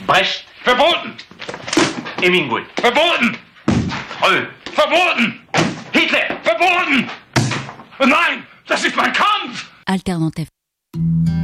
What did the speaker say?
Brecht. Verboten. Hemingway. Verboten. Troll. Verboten. Hitler. Verboten. Nein, das ist mein Kampf. Alternative.